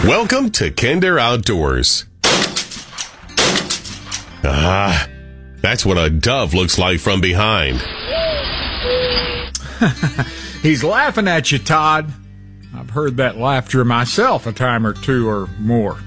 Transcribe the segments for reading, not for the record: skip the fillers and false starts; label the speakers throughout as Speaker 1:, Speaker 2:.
Speaker 1: Welcome to Kinder Outdoors. That's what a dove looks like from behind.
Speaker 2: He's laughing at you, Todd. I've heard that laughter myself a time or two or more.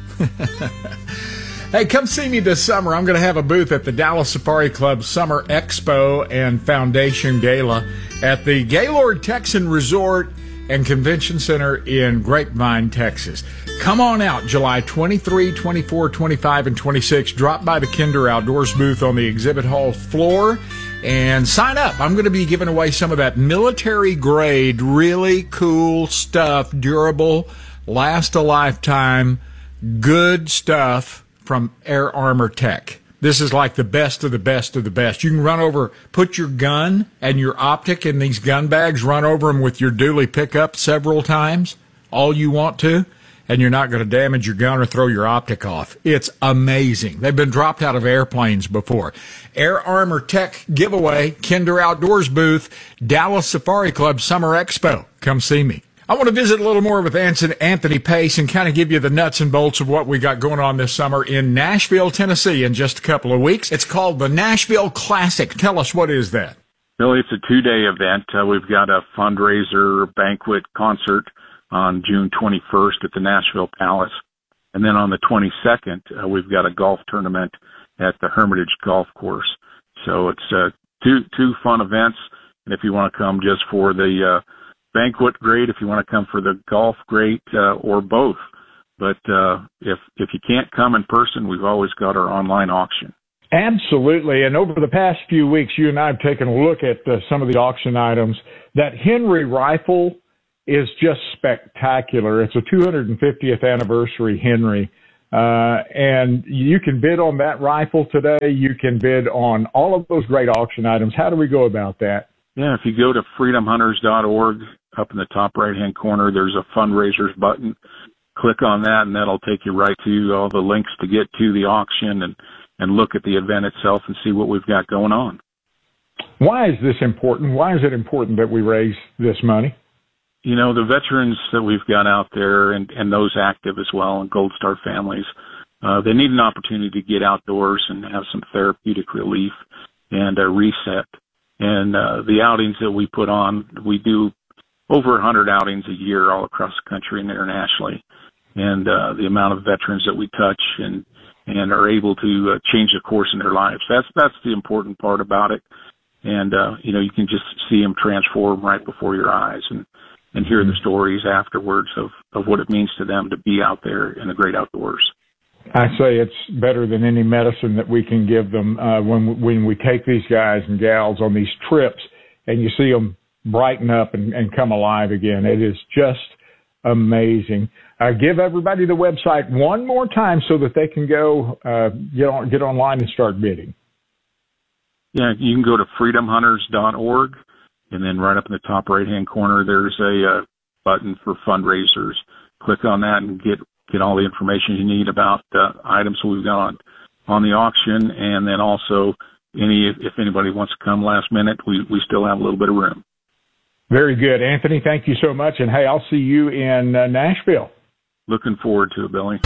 Speaker 2: Hey, come see me this summer. I'm going to have a booth at the Dallas Safari Club Summer Expo and Foundation Gala at the Gaylord Texan Resort and Convention Center in Grapevine, Texas. Come on out July 23, 24, 25, and 26. Drop by the Kinder Outdoors booth on the exhibit hall floor and sign up. I'm going to be giving away some of that military-grade, really cool stuff, durable, last a lifetime, good stuff from Air Armor Tech. This is like the best of the best of the best. You can run over, put your gun and your optic in these gun bags, run over them with your dually pickup several times, all you want to, and you're not going to damage your gun or throw your optic off. It's amazing. They've been dropped out of airplanes before. Air Armor Tech giveaway, Kinder Outdoors booth, Dallas Safari Club Summer Expo. Come see me. I want to visit a little more with Anthony Pace and kind of give you the nuts and bolts of what we got going on this summer in Nashville, Tennessee in just a couple of weeks. It's called the Nashville Classic. Tell us, what is that?
Speaker 3: Billy, it's a 2-day event. We've got a fundraiser banquet concert on June 21st at the Nashville Palace. And then on the 22nd, we've got a golf tournament at the Hermitage Golf Course. So it's two fun events. And if you want to come just for the banquet, great. If you want to come for the golf, great, or both. But if you can't come in person, we've always got our online auction.
Speaker 2: Absolutely. And over the past few weeks, you and I have taken a look at some of the auction items. That Henry rifle is just spectacular. It's a 250th anniversary Henry. And you can bid on that rifle today. You can bid on all of those great auction items. How do we go about that?
Speaker 3: Yeah, if you go to freedomhunters.org, up in the top right-hand corner, there's a fundraisers button. Click on that, and that'll take you right to all the links to get to the auction and look at the event itself and see what we've got going on.
Speaker 2: Why is this important? Why is it important that we raise this money?
Speaker 3: You know, the veterans that we've got out there and those active as well, and Gold Star families, they need an opportunity to get outdoors and have some therapeutic relief and a reset. And the outings that we put on, we do over 100 outings a year all across the country and internationally. And the amount of veterans that we touch and are able to change the course in their lives. That's the important part about it. And, you can just see them transform right before your eyes and hear the stories afterwards of what it means to them to be out there in the great outdoors.
Speaker 2: I say it's better than any medicine that we can give them when we take these guys and gals on these trips and you see them brighten up and come alive again. It is just amazing. Give everybody the website one more time so that they can go get online and start bidding.
Speaker 3: Yeah, you can go to freedomhunters.org, and then right up in the top right-hand corner, there's a button for fundraisers. Click on that and get all the information you need about items we've got on the auction, and then also if anybody wants to come last minute, we still have a little bit of room.
Speaker 2: Very good. Anthony, thank you so much. And, hey, I'll see you in Nashville.
Speaker 3: Looking forward to it, Billy.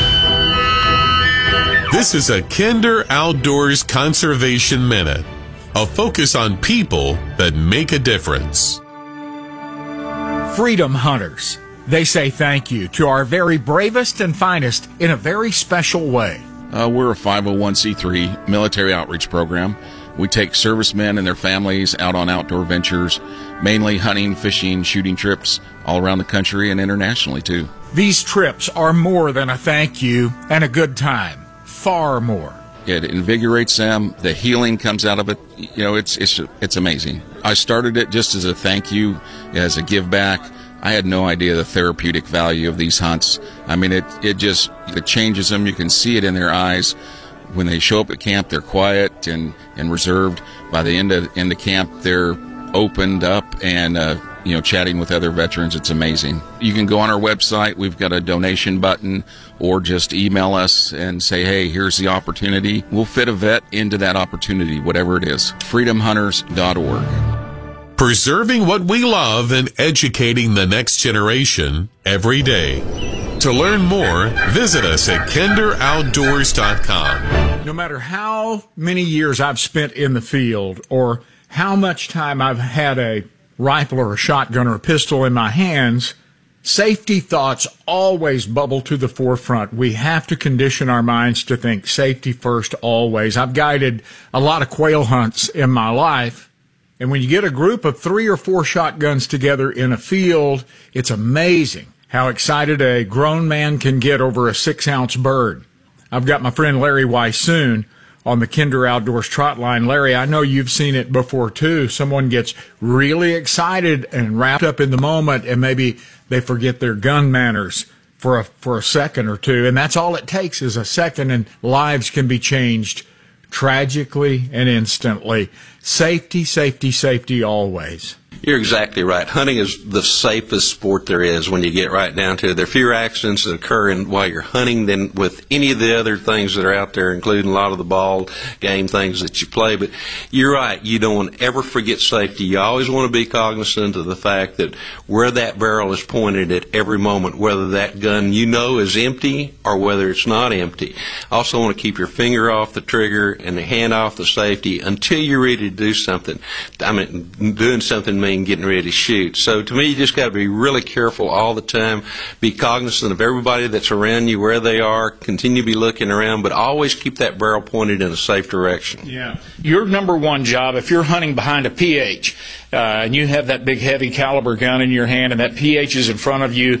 Speaker 1: This is a Kinder Outdoors Conservation Minute, a focus on people that make a difference.
Speaker 2: Freedom Hunters. They say thank you to our very bravest and finest in a very special way.
Speaker 4: We're a 501c3 military outreach program. We take servicemen and their families out on outdoor ventures, mainly hunting, fishing, shooting trips all around the country and internationally, too.
Speaker 2: These trips are more than a thank you and a good time. Far more.
Speaker 4: It invigorates them. The healing comes out of it. It's amazing. I started it just as a thank you, as a give back. I had no idea the therapeutic value of these hunts. I mean, it changes them. You can see it in their eyes. When they show up at camp, they're quiet and reserved. By the end of camp, they're opened up and chatting with other veterans. It's amazing. You can go on our website. We've got a donation button, or just email us and say, hey, here's the opportunity. We'll fit a vet into that opportunity, whatever it is. freedomhunters.org.
Speaker 1: Preserving what we love and educating the next generation every day. To learn more, visit us at kinderoutdoors.com.
Speaker 2: No matter how many years I've spent in the field or how much time I've had a rifle or a shotgun or a pistol in my hands, safety thoughts always bubble to the forefront. We have to condition our minds to think safety first always. I've guided a lot of quail hunts in my life, and when you get a group of 3 or 4 shotguns together in a field, it's amazing how excited a grown man can get over a 6-ounce bird. I've got my friend Larry Weissoon on the Kinder Outdoors Trot Line. Larry, I know you've seen it before too. Someone gets really excited and wrapped up in the moment, and maybe they forget their gun manners for a second or two, and that's all it takes is a second, and lives can be changed tragically and instantly. Safety, safety, safety always.
Speaker 5: You're exactly right. Hunting is the safest sport there is when you get right down to it. There are fewer accidents that occur while you're hunting than with any of the other things that are out there, including a lot of the ball game things that you play. But you're right. You don't want to ever forget safety. You always want to be cognizant of the fact that where that barrel is pointed at every moment, whether that gun is empty or whether it's not empty. Also want to keep your finger off the trigger and the hand off the safety until you're ready to do something. I mean, doing something means getting ready to shoot. So to me, you just got to be really careful all the time. Be cognizant of everybody that's around you, where they are. Continue to be looking around, but always keep that barrel pointed in a safe direction.
Speaker 6: Yeah. Your number one job, if you're hunting behind a PH and you have that big heavy caliber gun in your hand and that PH is in front of you,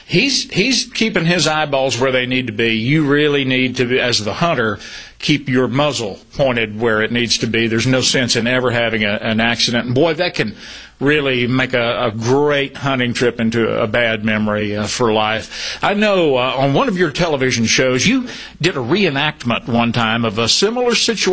Speaker 6: he's keeping his eyeballs where they need to be. You really need to, as the hunter, keep your muzzle pointed where it needs to be. There's no sense in ever having an accident. And boy, that can really make a great hunting trip into a bad memory for life. I know on one of your television shows, you did a reenactment one time of a similar situation.